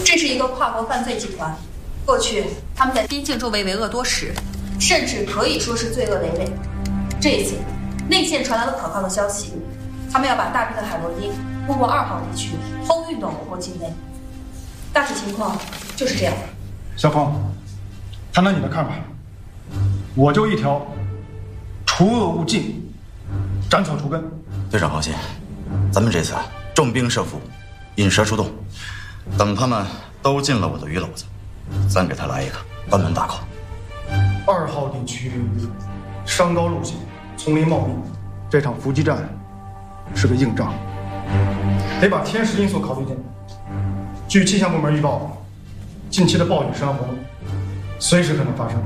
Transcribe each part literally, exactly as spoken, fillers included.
这是一个跨国犯罪集团，过去他们在边境周围为恶多时，甚至可以说是罪恶累累。这一次，内线传来了可靠的消息，他们要把大批的海洛因通过二号地区偷运到我国境内。大体情况就是这样。 小峰，谈谈你的看法。我就一条，除恶务尽，斩草除根。 队长放心，咱们这次重兵设伏，引蛇出洞，等他们都进了我的鱼篓子，咱给他来一个关门大口。 二号地区山高路险，丛林茂密，这场伏击战是个硬仗，得把天时因素考虑进来。据气象部门预报，近期的暴雨山洪随时可能发生。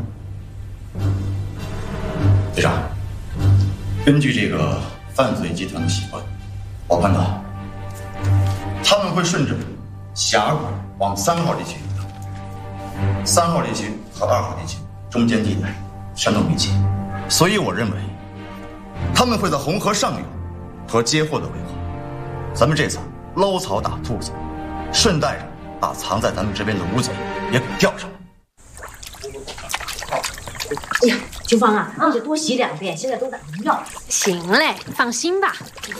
队长，根据这个犯罪集团的习惯，我判断他们会顺着峡谷往三号地区移动。三号地区和二号地区中间地带山洞密集，所以我认为他们会在红河上游和接货的围合。咱们这次捞草打兔子，顺带着把藏在咱们这边的乌贼也给钓上。 哎呀，秋芳啊，你得多洗两遍，现在都打农药。 行嘞，放心吧。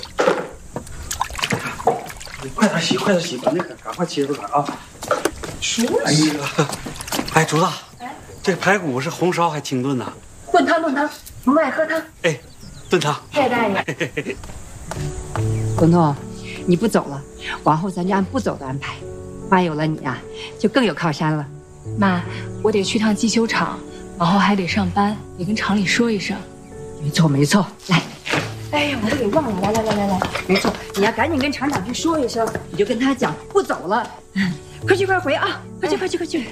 你快点洗，快点洗，把那个赶快切出来啊！哎呀，哎，竹子，这排骨是红烧还清炖呐？ 炖汤，炖汤，我们爱喝汤。 哎，炖汤。 谢谢大爷。 彤彤，你不走了，往后咱就按不走的安排。妈有了你呀、啊，就更有靠山了。 妈，我得去趟机修厂。往后还得上班，得跟厂里说一声。 没错没错，来， 哎呀，我都给忘了，来来来来来， 没错，你要赶紧跟厂长去说一声，你就跟他讲不走了，快去快回啊，快去快去快去。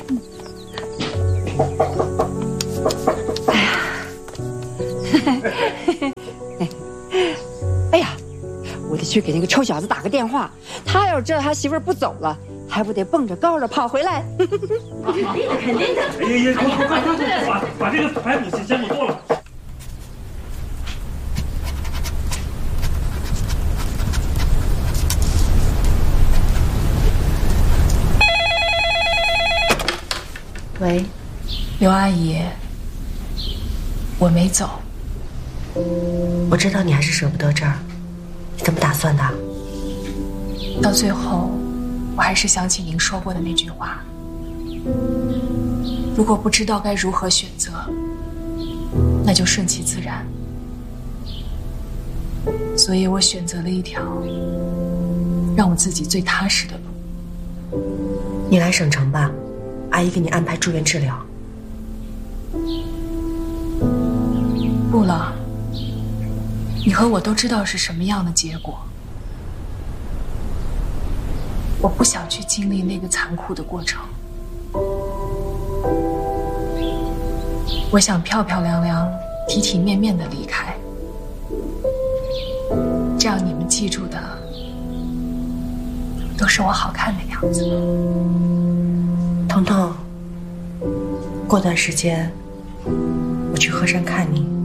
哎呀，哎呀，我得去给那个臭小子打个电话，他要是知道他媳妇儿不走了。还不得蹦着高着跑回来？ 肯定的，肯定的。 哎呀呀，快快快快，把把这个排骨先先给我剁了。 喂，刘阿姨，我没走。 我知道你还是舍不得这儿，你怎么打算的？ 到最后。我还是想起您说过的那句话，如果不知道该如何选择，那就顺其自然。所以我选择了一条让我自己最踏实的路。 你来省城吧，阿姨给你安排住院治疗。 不了，你和我都知道是什么样的结果。我不想去经历那个残酷的过程，我想漂漂亮亮、体体面面的离开，这样你们记住的都是我好看的样子。 彤彤，过段时间我去鹤山看你。